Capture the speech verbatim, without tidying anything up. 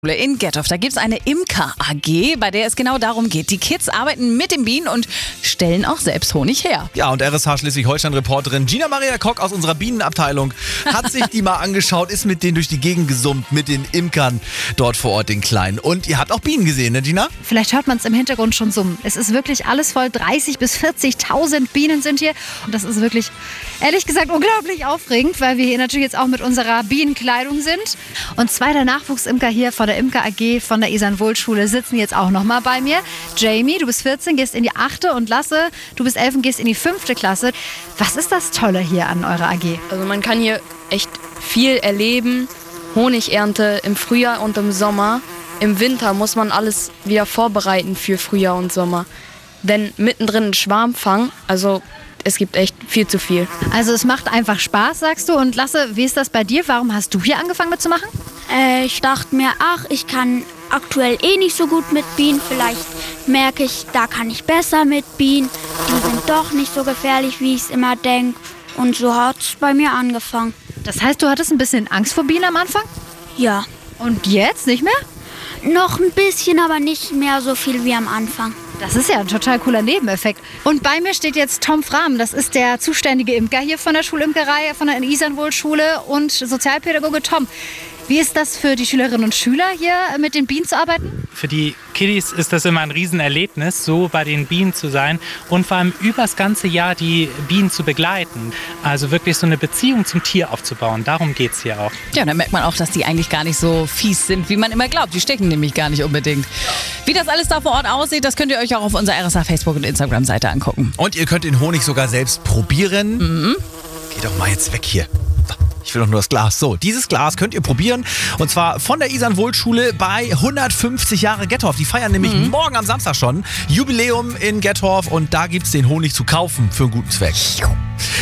In Gettorf, da gibt es eine Imker-A G, bei der es genau darum geht. Die Kids arbeiten mit den Bienen und stellen auch selbst Honig her. Ja, und R S H Schleswig-Holstein-Reporterin Gina Maria Kock aus unserer Bienenabteilung hat sich die mal angeschaut, ist mit denen durch die Gegend gesummt, mit den Imkern dort vor Ort, den Kleinen. Und ihr habt auch Bienen gesehen, ne Gina? Vielleicht hört man es im Hintergrund schon summen. Es ist wirklich alles voll. dreißigtausend bis vierzigtausend Bienen sind hier. Und das ist wirklich, ehrlich gesagt, unglaublich aufregend, weil wir hier natürlich jetzt auch mit unserer Bienenkleidung sind. Und zwei der Nachwuchsimker hier von der Imker-A G von der Isann-Wuldt-Schule sitzen jetzt auch noch mal bei mir. Jamie, du bist vierzehn, gehst in die achte und Lasse, du bist elf und gehst in die fünfte Klasse. Was ist das Tolle hier an eurer A G? Also man kann hier echt viel erleben. Honigernte im Frühjahr und im Sommer. Im Winter muss man alles wieder vorbereiten für Frühjahr und Sommer. Denn mittendrin ein Schwarmfang, also es gibt echt viel zu viel. Also es macht einfach Spaß, sagst du. Und Lasse, wie ist das bei dir? Warum hast du hier angefangen mitzumachen? Äh, ich dachte mir, ach, ich kann aktuell eh nicht so gut mit Bienen. Vielleicht merke ich, da kann ich besser mit Bienen. Die sind doch nicht so gefährlich, wie ich es immer denke. Und so hat es bei mir angefangen. Das heißt, du hattest ein bisschen Angst vor Bienen am Anfang? Ja. Und jetzt nicht mehr? Noch ein bisschen, aber nicht mehr so viel wie am Anfang. Das ist ja ein total cooler Nebeneffekt. Und bei mir steht jetzt Tom Frahm. Das ist der zuständige Imker hier von der Schulimkerei, von der Isann-Wuldt-Schule und Sozialpädagoge. Tom, wie ist das für die Schülerinnen und Schüler, hier mit den Bienen zu arbeiten? Für die Kiddies ist das immer ein Riesenerlebnis, so bei den Bienen zu sein und vor allem übers ganze Jahr die Bienen zu begleiten. Also wirklich so eine Beziehung zum Tier aufzubauen. Darum geht es hier auch. Ja, dann merkt man auch, dass die eigentlich gar nicht so fies sind, wie man immer glaubt. Die stechen nämlich gar nicht unbedingt. Wie das alles da vor Ort aussieht, das könnt ihr euch auch auf unserer R S H Facebook- und Instagram-Seite angucken. Und ihr könnt den Honig sogar selbst probieren. Mhm. Geh doch mal jetzt weg hier. Ich will doch nur das Glas. So, dieses Glas könnt ihr probieren. Und zwar von der Isann-Wuldt-Schule bei hundertfünfzig Jahre Gettorf. Die feiern nämlich mhm. morgen am Samstag schon Jubiläum in Gettorf. Und da gibt es den Honig zu kaufen für einen guten Zweck.